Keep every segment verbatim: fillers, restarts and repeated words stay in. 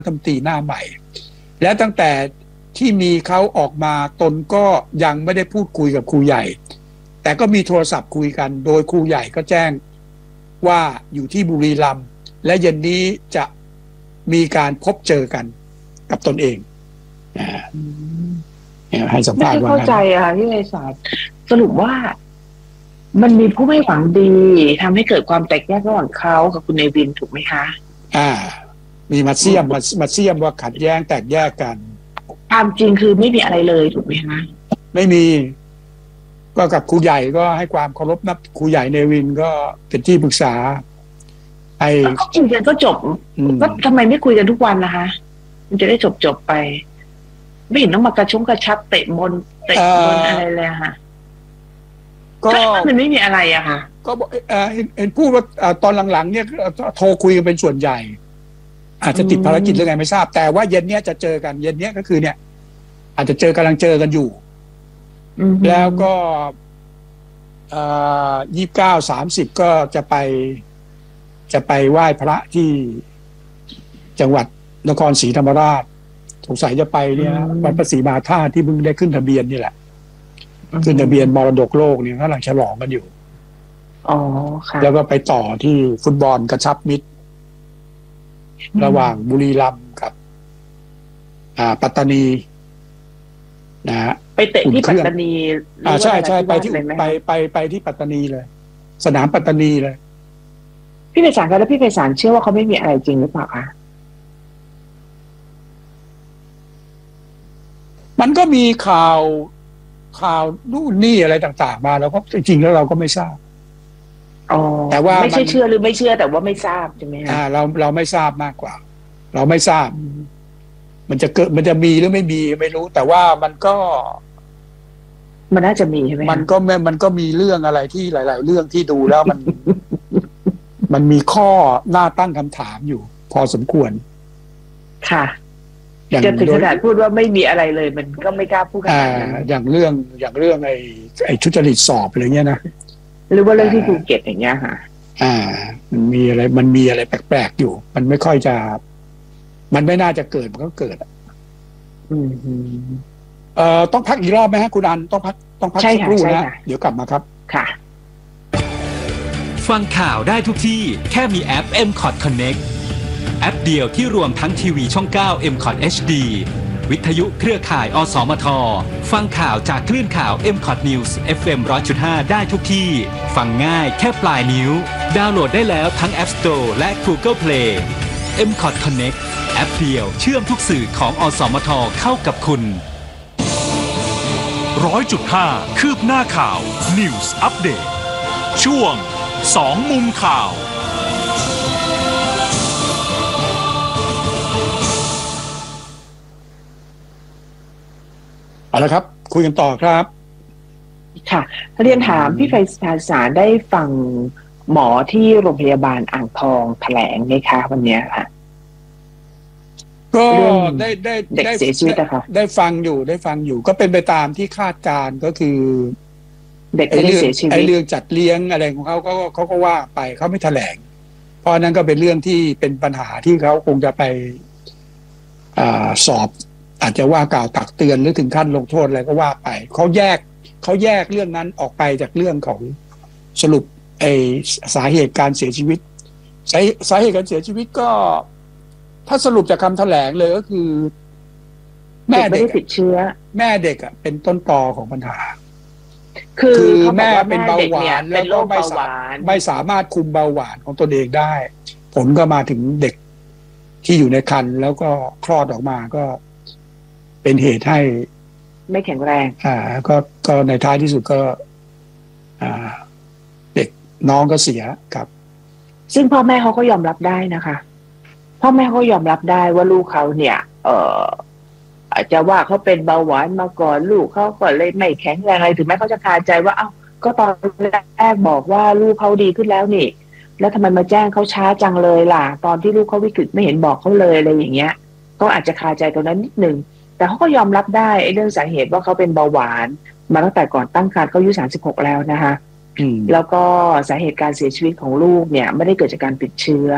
ฐมนตรีหน้าใหม่และตั้งแต่ที่มีเขาออกมาตนก็ยังไม่ได้พูดคุยกับครูใหญ่แต่ก็มีโทรศัพท์คุยกันโดยครูใหญ่ก็แจ้งว่าอยู่ที่บุรีรัมย์และเย็นนี้จะมีการพบเจอกันกับตนเองให้สัมภาษณ์ว่าไม่เข้าใจอะค่ะพี่ไพศาลสรุปว่ามันมีผู้ไม่หวังดีทำให้เกิดความแตกแยกระหว่างเขากับคุณเนวินถูกไหมคะอ่ามีมาเสี่ยมมามาเสี่ยมว่าขัดแย้งแตกแยกกันความจริงคือไม่มีอะไรเลยถูกไหมคะไม่มีก็กับครูใหญ่ก็ให้ความเคารพนับครูใหญ่เนวินก็เป็นที่ปรึกษาไอ้ก็คุยกันก็จบก็ทำไมไม่คุยกันทุกวันนะคะมันจะได้จบจบไปไม่เห็นต้องมากระชงกระชับเตะบอลเตะบอลอะไรเลยค่ะก็มันไม่มีอะไรอะค่ะก็เห็นพูดว่าตอนหลังๆเนี่ยโทรคุยกันเป็นส่วนใหญ่อาจจะติดภารกิจหรือไงไม่ทราบแต่ว่าเย็นเนี้ยจะเจอกันเย็นเนี้ยก็คือเนี่ยอาจจะเจอกำลังเจอกันอยู่แล้วก็ยี่สิบเก้าสามสิบก็จะไปจะไปไหว้พระที่จังหวัดนครศรีธรรมราชสงสัยจะไปเนี่ยวัดพระศรีมาธาตุที่เพิ่งได้ขึ้นทะเบียนนี่แหละขึ้นทะเบียนมรดกโลกเนี่ยกำลังฉลองกันอยู่อ๋อค่ะแล้วก็ไปต่อที่ฟุตบอลกระชับมิตรระหว่างบุรีรัมย์กับอ่าปัตตานีนะฮะไปเตะที่ปัตตานีอ่าใช่ใช่ไปที่ไปไปไปที่ปัตตานีเลยสนามปัตตานีเลยพี่ไพศาลคะแล้วพี่ไพศาลเชื่อว่าเขาไม่มีอะไรจริงหรือเปล่าคะมันก็มีข่าวข่าวนู่นนี่อะไรต่างๆมาแล้วก็จริงๆแล้วเราก็ไม่ทราบอ๋อแต่ว่าไม่ใช่เชื่อหรือไม่เชื่อแต่ว่าไม่ทราบใช่ไหมคะอ่าเราเราไม่ทราบมากกว่าเราไม่ทราบมันจะเกิดมันจะมีหรือไม่มีไม่รู้แต่ว่ามันก็มันน่าจะมีใช่ไหมมันก็มันก็มีเรื่องอะไรที่หลายๆเรื่องที่ดูแล้วมัน มันมีข้อน่าตั้งคำถามอยู่พอสมควรค่ะจะถึงขนาดพูดว่าไม่มีอะไรเลยมันก็ไม่กล้าพูดขนาดนั้นอย่างเรื่องอย่างเรื่องไอ้ไอ้ทุจริตสอบอะไรเงี้ยนะหรือว่าเรื่องที่ภูเก็ตอย่างเงี้ยค่ะอ่ามันมีอะไรมันมีอะไรแปลกๆอยู่มันไม่ค่อยจะมันไม่น่าจะเกิดมันก็เกิดอืมเอ่อต้องพักอีกรอบไหมฮะคุณอันต้องพักต้องพักสักครู่นะเดี๋ยวกลับมาครับค่ะฟังข่าวได้ทุกที่แค่มีแอป เอ็ม คอท Connect แอปเดียวที่รวมทั้งทีวีช่องเก้า เอ็ม คอท เอช ดี วิทยุเครือข่ายอสมทฟังข่าวจากคลื่นข่าว เอ็ม คอท News เอฟ เอ็ม หนึ่งร้อยจุดห้า ได้ทุกที่ฟังง่ายแค่ปลายนิ้วดาวน์โหลดได้แล้วทั้ง App Store และ Google Play เอ็ม คอท Connect แอปเดียวเชื่อมทุกสื่อของอสมทเข้ากับคุณหนึ่งร้อยจุดห้า คืบหน้าข่าว News Update ช่วงสองมุมข่าวเอาละครับคุยกันต่อครับค่ะเรียนถามพี่ไพศาลได้ฟังหมอที่โรงพยาบาลอ่างทองแถลงไหมคะวันนี้ค่ะก็ได้ได้เด็กเสียชีวิตนะคะได้ฟังอยู่ได้ฟังอยู่ก็เป็นไปตามที่คาดการณ์ก็คือเด็กไม่ได้เสียชีวิตไอ้เรื่องจัดเลี้ยงอะไรของเขาก็เขาก็ว่าไปเขาไม่แถลงเพราะนั้นก็เป็นเรื่องที่เป็นปัญหาที่เขาคงจะไปอ่าสอบอาจจะว่ากล่าวตักเตือนหรือถึงขั้นลงโทษอะไรก็ว่าไปเขาแยกเขาแยกเรื่องนั้นออกไปจากเรื่องของสรุปไอ้สาเหตุการเสียชีวิตสาสาเหตุการเสียชีวิตก็ถ้าสรุปจากคำแถลงเลยก็คือแม่เด็กติดเชื้อแม่เด็กอ่ะเป็นต้นตอของปัญหาคือแม่เป็นเบาหวานแล้วก็ไม่สามารถไม่สามารถคุมเบาหวานของตนเองได้ผลก็มาถึงเด็กที่อยู่ในครรภ์แล้วก็คลอดออกมาก็เป็นเหตุให้ไม่แข็งแรงอ่าก็ก็ในท้ายที่สุดก็อ่าเด็กน้องก็เสียครับซึ่งพ่อแม่เขาก็ยอมรับได้นะคะพ่อแม่เขายอมรับได้ว่าลูกเขาเนี่ยเอ่ออาจจะว่าเขาเป็นเบาหวานมาก่อนลูกเขาก็เลยไม่แข็งแรงอะไรถึงแม้เขาจะคาใจว่าเอ้าก็ตอนแรกบอกว่าลูกเขาดีขึ้นแล้วนี่แล้วทำไมมาแจ้งเขาช้าจังเลยล่ะตอนที่ลูกเขาวิกฤตไม่เห็นบอกเขาเลยอะไรอย่างเงี้ยก็อาจจะคาใจตรงนั้นนิดนึงแต่เขาก็ยอมรับได้ไอ้เรื่องสาเหตุว่าเขาเป็นเบาหวานมาตั้งแต่ก่อนตั้งครรภ์เขาอายุสามสิบหกแล้วนะคะแล้วก็สาเหตุการเสียชีวิตของลูกเนี่ยไม่ได้เกิดจากการติดเชื้อ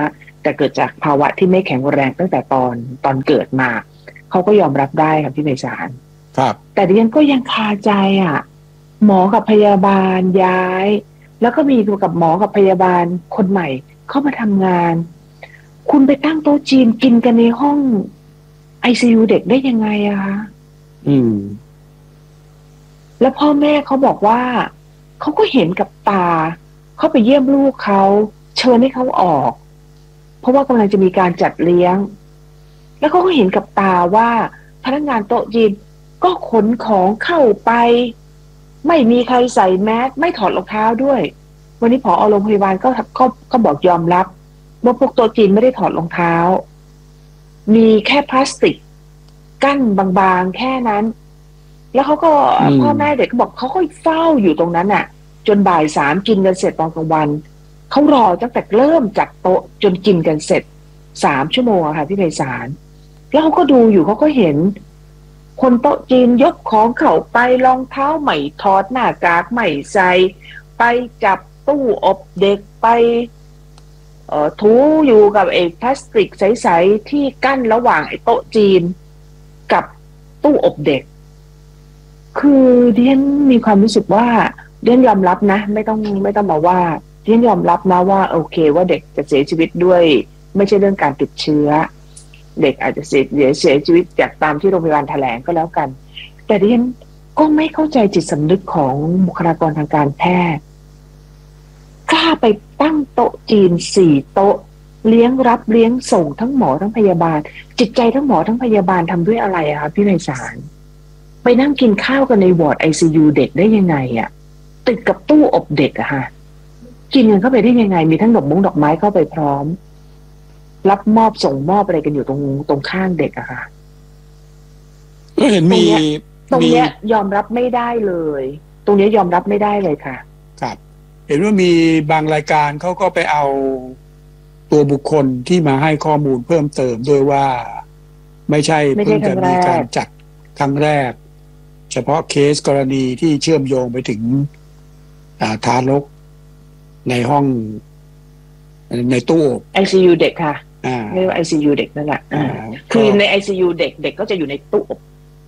แต่เกิดจากภาวะที่ไม่แข็งแรงตั้งแต่ตอนตอนเกิดมาเขาก็ยอมรับได้ค่ะพี่ไพศาลครับแต่ดิฉันก็ยังคาใจอ่ะหมอกับพยาบาลย้ายแล้วก็มีกับหมอกับพยาบาลคนใหม่เข้ามาทำงานคุณไปตั้งโต๊ะจีนกินกันในห้องไอซียูเด็กได้ยังไงอะคะอืมแล้วพ่อแม่เขาบอกว่าเขาก็เห็นกับตาเขาไปเยี่ยมลูกเขาเชิญให้เขาออกเพราะว่ากำลังจะมีการจัดเลี้ยงแล้วเขาก็เห็นกับตาว่าพนักงานโต๊ะจีนก็ขนของเข้าไปไม่มีใครใส่แมสไม่ถอดรองเท้าด้วยวันนี้ผอโรงพยาบาลก็ก็ก็บอกยอมรับว่าพวกโต๊ะจีนไม่ได้ถอดรองเท้ามีแค่พลาสติกกั้นบางๆแค่นั้นแล้วเขาก็พ่อแม่เด็กก็บอกเขาก็เฝ้าอยู่ตรงนั้นน่ะจนบ่ายสามกินกันเสร็จตอนกลางวันเขารอตั้งแต่เริ่มจัดโต๊ะจนกินกันเสร็จสามชั่วโมงค่ะพี่ไพศาลแล้วเขาก็ดูอยู่เขาก็เห็นคนโต๊ะจีนยกของเข้าไปรองเท้าใหม่ถอดหน้ากากใหม่ใส่ไปจับตู้อบเด็กไปเอ่อถูอยู่กับไอ้พลาสติกใสๆที่กั้นระหว่างไอ้โต๊ะจีนกับตู้อบเด็กคือดิฉันมีความรู้สึกว่าดิฉันยอมรับนะไม่ต้องไม่ต้องมาว่าดิฉันยอมรับนะว่าโอเคว่าเด็กจะเสียชีวิตด้วยไม่ใช่เรื่องการติดเชื้อเด็กอาจจะเสียเสียชีวิตจากตามที่โรงพยาบาลแถลงก็แล้วกันแต่ดิฉันก็ไม่เข้าใจจิตสำนึกของบุคลากรทางการแพทย์กล้าไปตั้งโต๊ะจีนสี่โต๊ะเลี้ยงรับเลี้ยงส่งทั้งหมอทั้งพยาบาลจิตใจทั้งหมอทั้งพยาบาลทำด้วยอะไรอะคะพี่ไพศาลไปนั่งกินข้าวกันในวอร์ดไอซียูเด็กได้ยังไงอะติดกับตู้อบเด็กอะค่ะกินกันเข้าไปได้ยังไงมีทั้งดอกมงดอกไม้เข้าไปพร้อมรับมอบส่งมอบอะไรกันอยู่ตรงตรงข้างเด็กอะค่ะก็เห็นมีตรงเนี้ยยอมรับไม่ได้เลยตรงนี้ยอมรับไม่ได้เลยค่ะครับเห็นว่ามีบางรายการเขาก็ไปเอาตัวบุคคลที่มาให้ข้อมูลเพิ่มเติมด้วยว่าไม่ใช่เพิ่งจะมีการจัดครั้งแรกเฉพาะเคสกรณีที่เชื่อมโยงไปถึงทารกในห้องในตู้ไอ ซี ยู เด็กค่ะเรียกว่า ไอ ซี ยู เด็กนั่นแหละคือใน ไอ ซี ยู เด็กเด็กก็จะอยู่ในตู้อบ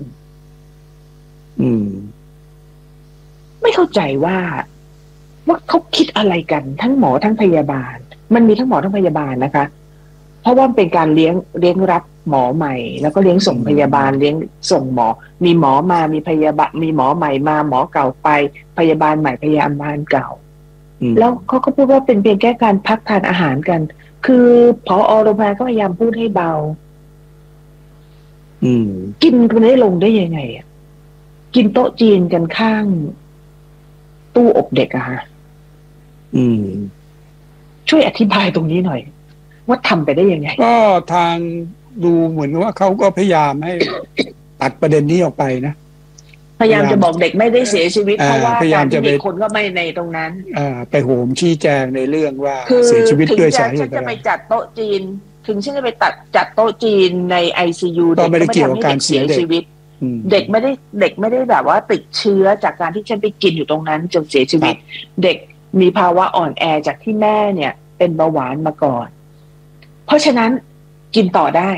อืมไม่เข้าใจว่าว่าเขาคิดอะไรกันทั้งหมอทั้งพยาบาลมันมีทั้งหมอทั้งพยาบาลนะคะเพราะว่าเป็นการเลี้ยงเลี้ยงรับหมอใหม่แล้วก็เลี้ยงส่งพยาบาลเลี้ยงส่งหมอมีหมอมามีพยาบาลมีหมอใหม่มาหมอเก่าไปพยาบาลใหม่พยาบาลเก่าแล้วเขาก็พูดว่าเป็นเพียงแค่การพักทานอาหารกันคือผอ.โรงพยาบาลก็พยายามพูดให้เบากินกันได้ลงได้ยังไงอ่ะกินโต๊ะจีนกันข้างตู้อบเด็กอะค่ะช่วยอธิบายตรงนี้หน่อยว่าทำไปได้ยังไงก็ทางดูเหมือนว่าเขาก็พยายามให้ ตัดประเด็นนี้ออกไปนะพยายามจะบอกเด็กไม่ได้เสียชีวิตเพราะว่าการที่มีคนก็ไม่ในตรงนั้นไปโหมชี้แจงในเรื่องว่าเสียชีวิตด้วยสาเหตุอะไรฉันจะไปจัดโต๊ะจีนถึงฉันจะไปตัดจัดโต๊ะจีนใน ไอ ซี ยู เด็กไม่ได้เกี่ยวกับการเสียชีวิตเด็กไม่ได้เด็กไม่ได้แบบว่าติดเชื้อจากการที่ฉันไปกินอยู่ตรงนั้นจนเสียชีวิตเด็กมีภาวะอ่อนแอจากที่แม่เนี่ยเป็นเบาหวานมาก่อนเพราะฉะนั้นกินต่อได้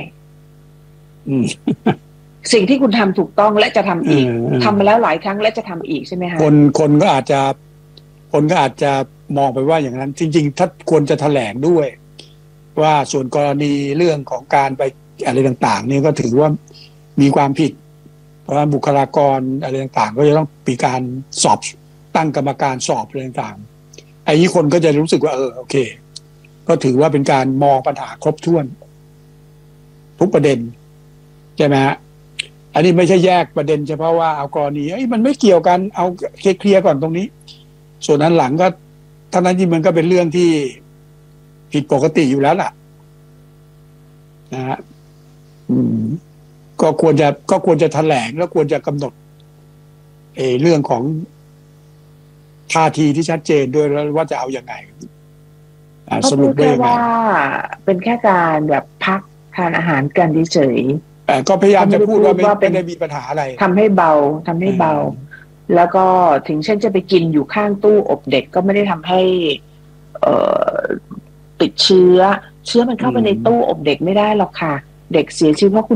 สิ่งที่คุณทำถูกต้องและจะทำอีกทำมาแล้วหลายครั้งและจะทำอีกใช่ไหมคะคนคนก็อาจจะคนก็อาจจะมองไปว่าอย่างนั้นจริงๆถ้าควรจะแถลงด้วยว่าส่วนกรณีเรื่องของการไปอะไรต่างๆนี่ก็ถือว่ามีความผิดเพราะว่าบุคลากรอะไรต่างๆก็จะต้องมีการสอบตั้งกรรมการสอบอะไรต่างๆไอ้นี้คนก็จะรู้สึกว่าเออโอเคก็ถือว่าเป็นการมองปัญหาครบถ้วนทุกประเด็นใช่ไหมฮะอันนี้ไม่ใช่แยกประเด็นเฉพาะว่าเอากรณีไอ้มันไม่เกี่ยวกันเอาเคลียร์ก่อนตรงนี้ส่วนนั้นหลังก็ทั้งนั้นที่มันก็เป็นเรื่องที่ผิดปกติอยู่แล้วล่ะนะฮะอืมก็ควรจะก็ควรจะแถลงแล้วควรจะกำหนดเออเรื่องของท่าทีที่ชัดเจนด้วยแล้วว่าจะเอาอย่างไงสรุปได้ว่าเป็นแค่การแบบพักทานอาหารกันเฉยก็พยายามจะพูดว่าไม่ได้มีปัญหาอะไรทำให้เบาทำให้เบาแล้วก็ถึงเช่นจะไปกินอยู่ข้างตู้อบเด็กก็ไม่ได้ทำให้เอ่อติดเชื้อเชื้อมันเข้าไปในอืมตู้อบเด็กไม่ได้หรอกค่ะ เด็กเสียชีวิตเพราะคุณ